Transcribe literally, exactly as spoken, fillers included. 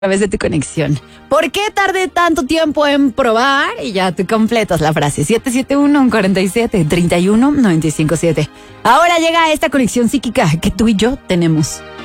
través de tu conexión. ¿Por qué tardé tanto tiempo en probar? Y ya tú completas la frase. siete siete uno, cuatro siete, tres uno, nueve cinco siete. Ahora llega esta conexión psíquica que tú y yo tenemos.